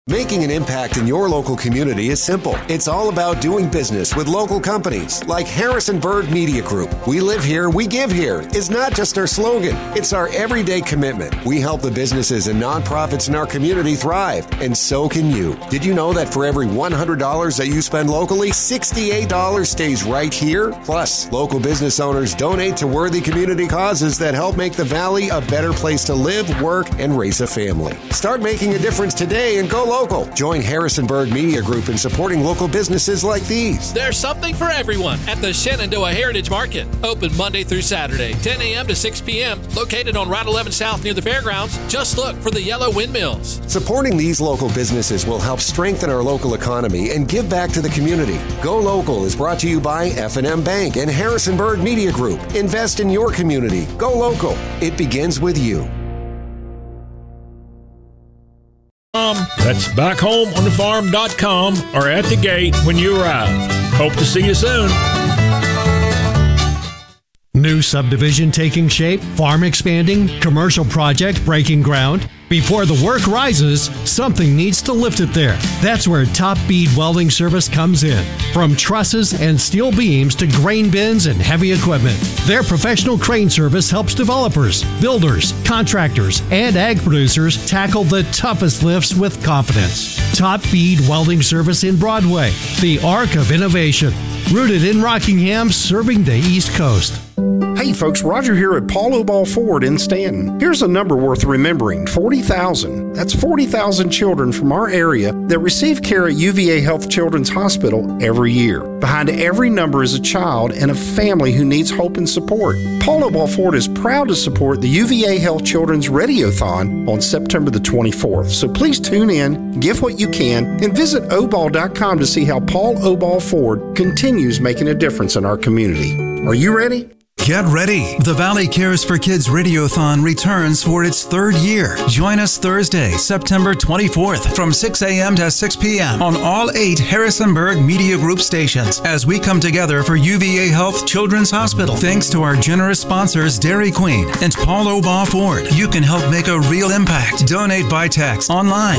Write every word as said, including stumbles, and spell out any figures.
Making an impact in your local community is simple. It's all about doing business with local companies like Harrisonburg Media Group. We live here, we give here is not just our slogan. It's our everyday commitment. We help the businesses and nonprofits in our community thrive, and so can you. Did you know that for every one hundred dollars that you spend locally, sixty-eight dollars stays right here? Plus, local business owners donate to worthy community causes that help make the Valley a better place to live, work, and raise a family. Start making a difference today and go local. Join Harrisonburg Media Group in supporting local businesses like these. There's something for everyone at the Shenandoah Heritage Market. Open Monday through Saturday, ten a.m. to six p.m. Located on Route eleven South near the fairgrounds. Just look for the yellow windmills. Supporting these local businesses will help strengthen our local economy and give back to the community. Go Local is brought to you by F and M Bank and Harrisonburg Media Group. Invest in your community. Go local. It begins with you. Um, that's back home on the farm dot com or at the gate when you arrive. Hope to see you soon. New subdivision taking shape, farm expanding, commercial project breaking ground. Before the work rises, something needs to lift it there. That's where Top Bead Welding Service comes in. From trusses and steel beams to grain bins and heavy equipment, their professional crane service helps developers, builders, contractors, and ag producers tackle the toughest lifts with confidence. Top Bead Welding Service in Broadway, the arc of innovation. Rooted in Rockingham, serving the East Coast. Hey folks, Roger here at Paul Obal Ford in Stanton. Here's a number worth remembering, forty thousand. That's forty thousand children from our area that receive care at U V A Health Children's Hospital every year. Behind every number is a child and a family who needs hope and support. Paul Obal Ford is proud to support the U V A Health Children's Radiothon on September the twenty-fourth. So please tune in, give what you can, and visit obal dot com to see how Paul Obal Ford continues making a difference in our community. Are you ready? Get ready. The Valley Cares for Kids Radiothon returns for its third year. Join us Thursday, September twenty-fourth from six a.m. to six p.m. on all eight Harrisonburg Media Group stations as we come together for U V A Health Children's Hospital. Thanks to our generous sponsors Dairy Queen and Paul Obal Ford, you can help make a real impact. Donate by text, online,